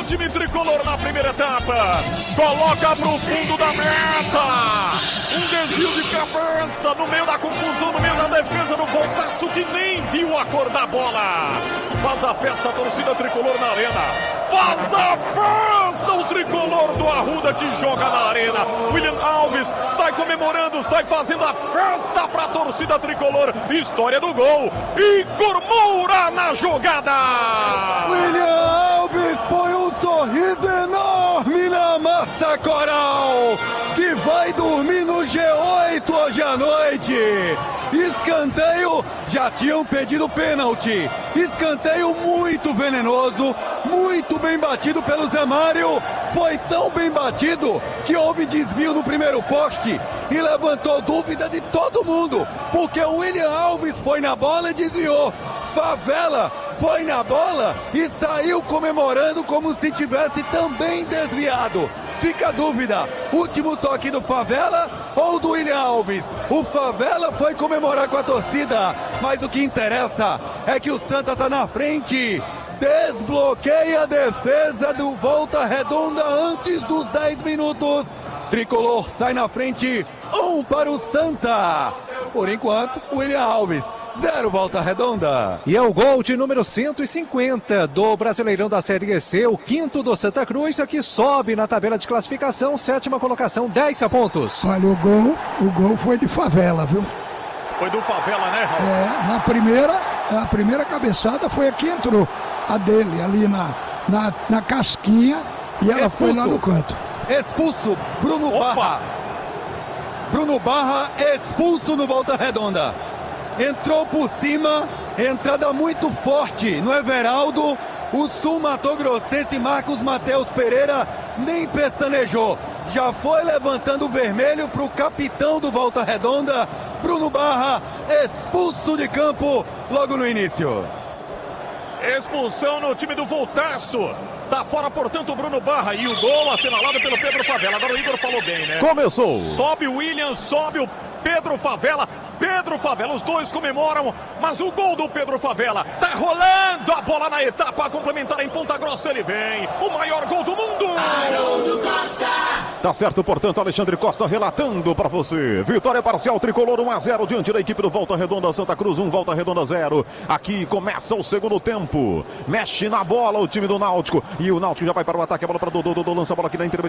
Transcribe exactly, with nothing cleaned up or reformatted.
time tricolor na primeira etapa. Coloca pro fundo da meta. Um desvio de cabeça no meio da confusão, no meio da defesa do Voltaço, que nem viu a cor da bola. Faz a festa a torcida tricolor na arena. Faz a festa o tricolor do Arruda que joga na arena. William Alves sai comemorando, sai fazendo a festa pra torcida tricolor. História do gol. Igor Moura na jogada. William Alves põe um sorriso enorme na massa coral, que vai dormir no G oito hoje à noite. Escanteio, já tinham pedido pênalti. Escanteio muito venenoso, muito bem batido pelo Zé Mário. Foi tão bem batido que houve desvio no primeiro poste e levantou dúvida de todo mundo, porque o William Alves foi na bola e desviou. Favela foi na bola e saiu comemorando como se tivesse também desviado. Fica a dúvida, último toque do Favela ou do William Alves? O Favela foi comemorar com a torcida, mas o que interessa é que o Santa tá na frente. Desbloqueia a defesa do Volta Redonda antes dos dez minutos. Tricolor sai na frente, um para o Santa. Por enquanto, William Alves. Zero Volta Redonda. E é o gol de número cento e cinquenta do Brasileirão da Série C, o quinto do Santa Cruz, que sobe na tabela de classificação, sétima colocação, dez pontos. Olha, o gol, o gol foi de Favela, viu? Foi do Favela, né, Raul? É, na primeira, a primeira cabeçada foi a que entrou, a dele, ali na, na, na casquinha, e ela Expulso. foi lá no canto. Expulso, Bruno Opa. Barra. Bruno Barra expulso no Volta Redonda. Entrou por cima, entrada muito forte no Everaldo. O sul-mato-grossense Marcos Mateus Pereira nem pestanejou. Já foi levantando o vermelho para o capitão do Volta Redonda, Bruno Barra, expulso de campo logo no início. Expulsão no time do Voltaço. Tá fora, portanto, o Bruno Barra. E o gol assinalado pelo Pedro Favela. Agora o Igor falou bem, né? Começou. Sobe o William, sobe o Pedro Favela. Pedro Favela, os dois comemoram, mas o gol do Pedro Favela tá rolando a bola na etapa complementar em Ponta Grossa. Ele vem, o maior gol do mundo. Haroldo Costa. Tá certo, portanto, Alexandre Costa relatando para você. Vitória parcial tricolor um a zero diante da equipe do Volta Redonda Santa Cruz, um Volta Redonda zero. Aqui começa o segundo tempo. Mexe na bola o time do Náutico e o Náutico já vai para o ataque. A bola para Dodô, Dodô lança a bola aqui na intermediária.